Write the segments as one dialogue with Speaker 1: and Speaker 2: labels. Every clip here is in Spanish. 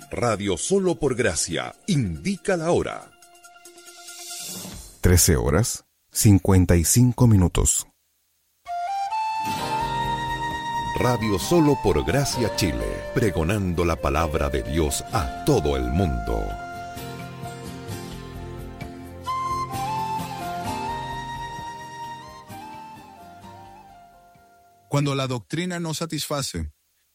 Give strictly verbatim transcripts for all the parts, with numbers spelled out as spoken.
Speaker 1: Radio Solo por Gracia indica la hora.
Speaker 2: trece horas, cincuenta y cinco minutos.
Speaker 1: Radio Solo por Gracia Chile, pregonando la palabra de Dios a todo el mundo.
Speaker 3: Cuando la doctrina no satisface,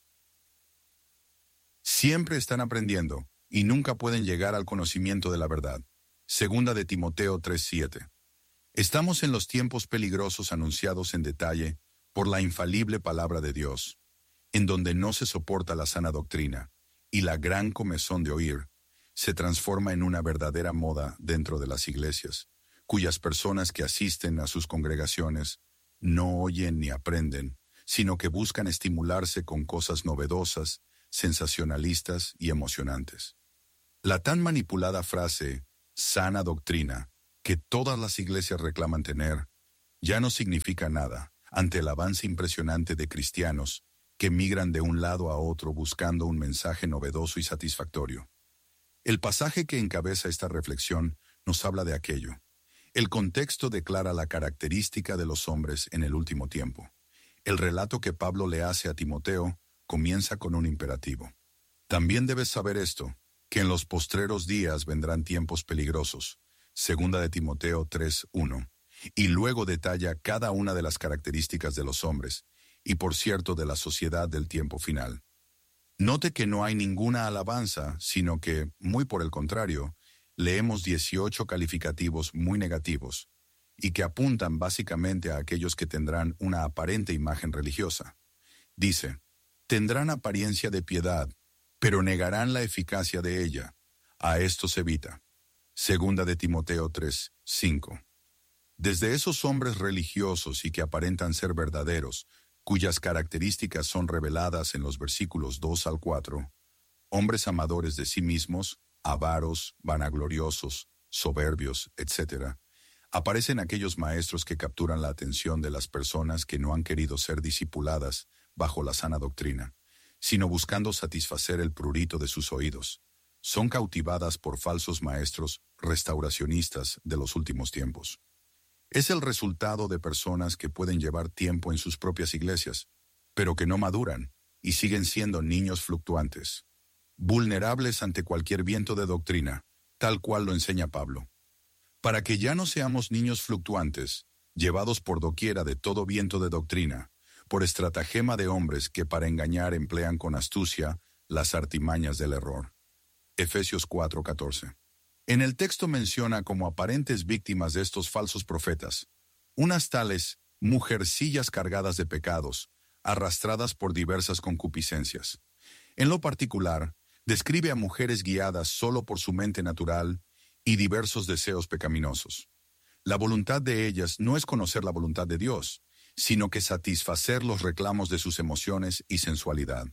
Speaker 3: siempre están aprendiendo y nunca pueden llegar al conocimiento de la verdad. Segunda de Timoteo tres siete. Estamos en los tiempos peligrosos anunciados en detalle por la infalible palabra de Dios, en donde no se soporta la sana doctrina, y la gran comezón de oír se transforma en una verdadera moda dentro de las iglesias, cuyas personas que asisten a sus congregaciones no oyen ni aprenden, sino que buscan estimularse con cosas novedosas, sensacionalistas y emocionantes. La tan manipulada frase, sana doctrina, que todas las iglesias reclaman tener, ya no significa nada ante el avance impresionante de cristianos que migran de un lado a otro buscando un mensaje novedoso y satisfactorio. El pasaje que encabeza esta reflexión nos habla de aquello. El contexto declara la característica de los hombres en el último tiempo. El relato que Pablo le hace a Timoteo comienza con un imperativo. También debes saber esto, que en los postreros días vendrán tiempos peligrosos. Segunda de Timoteo tres uno. Y luego detalla cada una de las características de los hombres, y por cierto de la sociedad del tiempo final. Note que no hay ninguna alabanza, sino que, muy por el contrario, leemos dieciocho calificativos muy negativos, y que apuntan básicamente a aquellos que tendrán una aparente imagen religiosa. Dice, tendrán apariencia de piedad, pero negarán la eficacia de ella. A esto se evita. Segunda de Timoteo tres cinco. Desde esos hombres religiosos y que aparentan ser verdaderos, cuyas características son reveladas en los versículos dos al cuatro, hombres amadores de sí mismos, avaros, vanagloriosos, soberbios, etcétera, aparecen aquellos maestros que capturan la atención de las personas que no han querido ser discipuladas bajo la sana doctrina, sino buscando satisfacer el prurito de sus oídos. Son cautivadas por falsos maestros restauracionistas de los últimos tiempos. Es el resultado de personas que pueden llevar tiempo en sus propias iglesias, pero que no maduran y siguen siendo niños fluctuantes, vulnerables ante cualquier viento de doctrina, tal cual lo enseña Pablo. Para que ya no seamos niños fluctuantes, llevados por doquiera de todo viento de doctrina, por estratagema de hombres que para engañar emplean con astucia las artimañas del error. Efesios cuatro catorce. En el texto menciona como aparentes víctimas de estos falsos profetas, unas tales mujercillas cargadas de pecados, arrastradas por diversas concupiscencias. En lo particular, describe a mujeres guiadas solo por su mente natural y diversos deseos pecaminosos. La voluntad de ellas no es conocer la voluntad de Dios, sino que satisfacer los reclamos de sus emociones y sensualidad.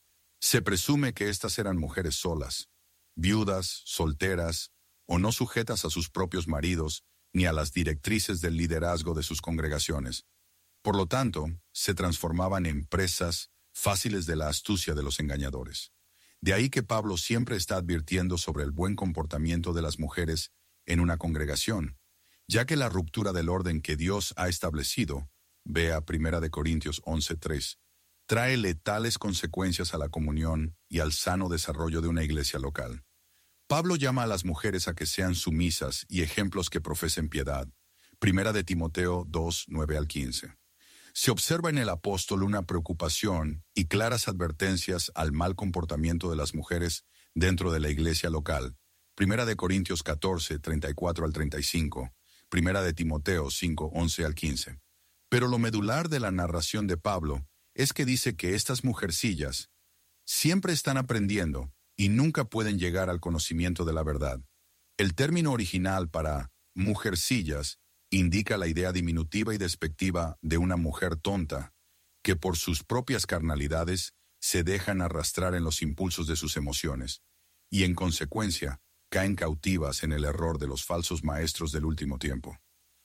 Speaker 3: Se presume que éstas eran mujeres solas, viudas, solteras, o no sujetas a sus propios maridos ni a las directrices del liderazgo de sus congregaciones. Por lo tanto, se transformaban en presas fáciles de la astucia de los engañadores. De ahí que Pablo siempre está advirtiendo sobre el buen comportamiento de las mujeres en una congregación, ya que la ruptura del orden que Dios ha establecido, vea Primera de Corintios once tres, trae letales consecuencias a la comunión y al sano desarrollo de una iglesia local. Pablo llama a las mujeres a que sean sumisas y ejemplos que profesen piedad. Primera de Timoteo dos nueve al quince. Se observa en el apóstol una preocupación y claras advertencias al mal comportamiento de las mujeres dentro de la iglesia local. Primera de Corintios catorce treinta y cuatro al treinta y cinco. Primera de Timoteo cinco once al quince. Pero lo medular de la narración de Pablo es que dice que estas mujercillas siempre están aprendiendo y nunca pueden llegar al conocimiento de la verdad. El término original para mujercillas indica la idea diminutiva y despectiva de una mujer tonta, que por sus propias carnalidades se dejan arrastrar en los impulsos de sus emociones, y en consecuencia caen cautivas en el error de los falsos maestros del último tiempo.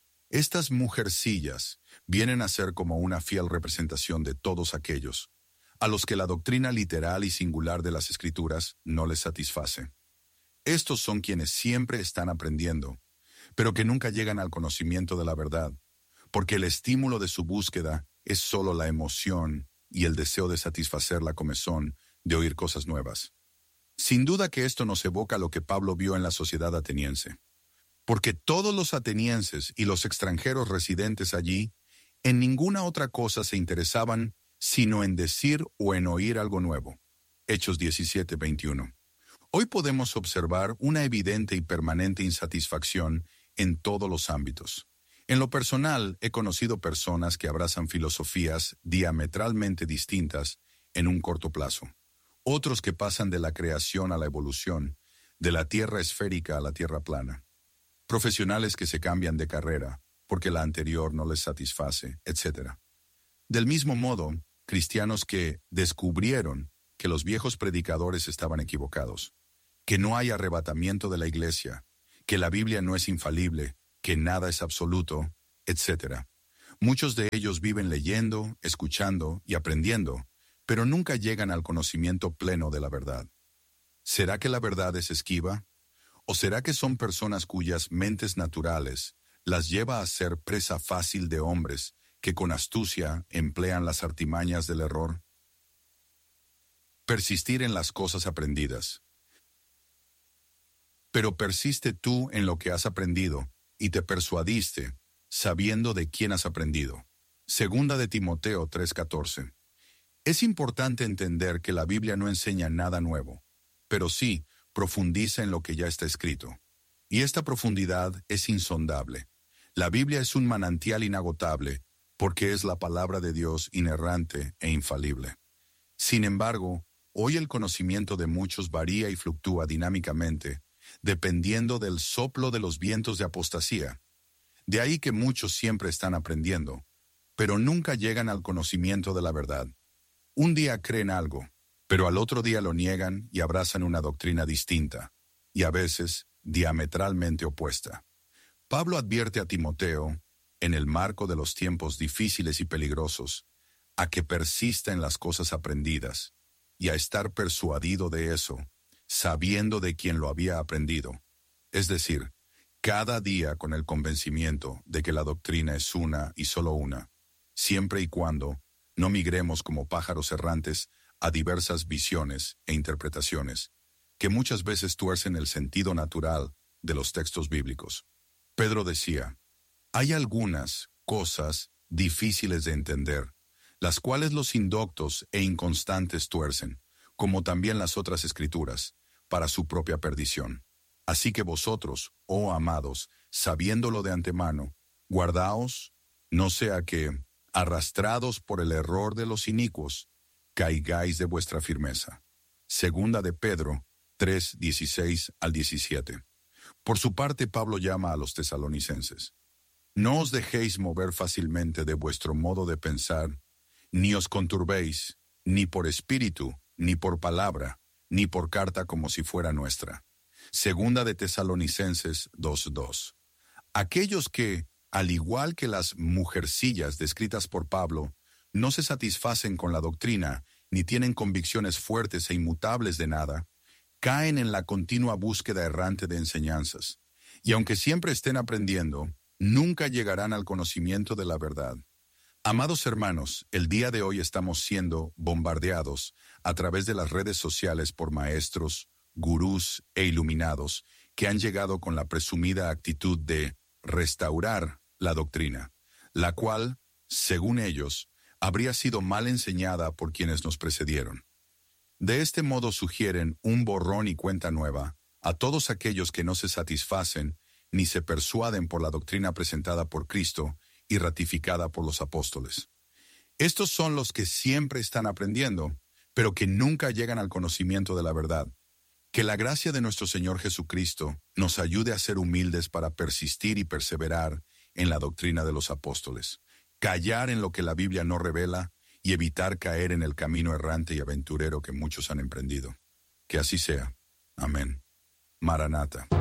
Speaker 3: Estas mujercillas vienen a ser como una fiel representación de todos aquellos, a los que la doctrina literal y singular de las Escrituras no les satisface. Estos son quienes siempre están aprendiendo, pero que nunca llegan al conocimiento de la verdad, porque el estímulo de su búsqueda es solo la emoción y el deseo de satisfacer la comezón de oír cosas nuevas. Sin duda que esto nos evoca lo que Pablo vio en la sociedad ateniense, porque todos los atenienses y los extranjeros residentes allí en ninguna otra cosa se interesaban sino en decir o en oír algo nuevo. Hechos diecisiete, veintiuno. Hoy podemos observar una evidente y permanente insatisfacción en todos los ámbitos. En lo personal, he conocido personas que abrazan filosofías diametralmente distintas en un corto plazo. Otros que pasan de la creación a la evolución, de la tierra esférica a la tierra plana. Profesionales que se cambian de carrera porque la anterior no les satisface, etcétera. Del mismo modo, cristianos que descubrieron que los viejos predicadores estaban equivocados, que no hay arrebatamiento de la iglesia, que la Biblia no es infalible, que nada es absoluto, etcétera. Muchos de ellos viven leyendo, escuchando y aprendiendo, pero nunca llegan al conocimiento pleno de la verdad. ¿Será que la verdad es esquiva? ¿O será que son personas cuyas mentes naturales las lleva a ser presa fácil de hombres que con astucia emplean las artimañas del error? Persistir en las cosas aprendidas. Pero persiste tú en lo que has aprendido y te persuadiste, sabiendo de quién has aprendido. Segunda de Timoteo tres catorce. Es importante entender que la Biblia no enseña nada nuevo, pero sí profundiza en lo que ya está escrito. Y esta profundidad es insondable. La Biblia es un manantial inagotable porque es la palabra de Dios inerrante e infalible. Sin embargo, hoy el conocimiento de muchos varía y fluctúa dinámicamente, dependiendo del soplo de los vientos de apostasía. De ahí que muchos siempre están aprendiendo, pero nunca llegan al conocimiento de la verdad. Un día creen algo, pero al otro día lo niegan y abrazan una doctrina distinta, y a veces diametralmente opuesta. Pablo advierte a Timoteo, en el marco de los tiempos difíciles y peligrosos, a que persista en las cosas aprendidas, y a estar persuadido de eso, sabiendo de quién lo había aprendido. Es decir, cada día con el convencimiento de que la doctrina es una y solo una, siempre y cuando no migremos como pájaros errantes a diversas visiones e interpretaciones, que muchas veces tuercen el sentido natural de los textos bíblicos. Pedro decía, hay algunas cosas difíciles de entender, las cuales los indoctos e inconstantes tuercen, como también las otras escrituras, para su propia perdición. Así que vosotros, oh amados, sabiéndolo de antemano, guardaos, no sea que, arrastrados por el error de los inicuos, caigáis de vuestra firmeza. Segunda de Pedro tres, dieciséis al diecisiete. Por su parte, Pablo llama a los tesalonicenses. No os dejéis mover fácilmente de vuestro modo de pensar, ni os conturbéis, ni por espíritu, ni por palabra, ni por carta como si fuera nuestra. Segunda de Tesalonicenses dos, dos. Aquellos que, al igual que las mujercillas descritas por Pablo, no se satisfacen con la doctrina, ni tienen convicciones fuertes e inmutables de nada, caen en la continua búsqueda errante de enseñanzas, y aunque siempre estén aprendiendo, nunca llegarán al conocimiento de la verdad. Amados hermanos, el día de hoy estamos siendo bombardeados a través de las redes sociales por maestros, gurús e iluminados que han llegado con la presumida actitud de restaurar la doctrina, la cual, según ellos, habría sido mal enseñada por quienes nos precedieron. De este modo sugieren un borrón y cuenta nueva a todos aquellos que no se satisfacen ni se persuaden por la doctrina presentada por Cristo y ratificada por los apóstoles. Estos son los que siempre están aprendiendo, pero que nunca llegan al conocimiento de la verdad. Que la gracia de nuestro Señor Jesucristo nos ayude a ser humildes para persistir y perseverar en la doctrina de los apóstoles, callar en lo que la Biblia no revela y evitar caer en el camino errante y aventurero que muchos han emprendido. Que así sea. Amén. Maranata.